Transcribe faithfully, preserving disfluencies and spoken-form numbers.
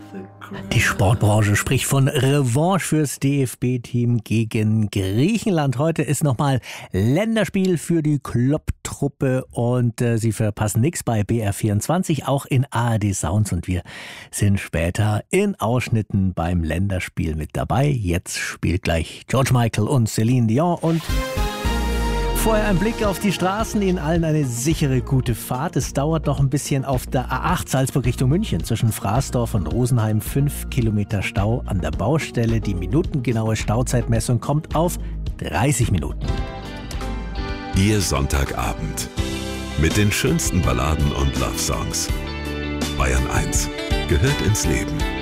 Die Sportbranche spricht von Revanche fürs D F B-Team gegen Griechenland. Heute ist nochmal Länderspiel für die Klopp-Truppe und äh, Sie verpassen nichts bei B R vierundzwanzig, auch in A R D Sounds. Und wir sind später in Ausschnitten beim Länderspiel mit dabei. Jetzt spielt gleich George Michael und Celine Dion und vorher ein Blick auf die Straßen, Ihnen allen eine sichere, gute Fahrt. Es dauert noch ein bisschen auf der A acht Salzburg Richtung München. Zwischen Fraßdorf und Rosenheim fünf Kilometer Stau an der Baustelle. Die minutengenaue Stauzeitmessung kommt auf dreißig Minuten. Ihr Sonntagabend mit den schönsten Balladen und Love-Songs. Bayern eins gehört ins Leben.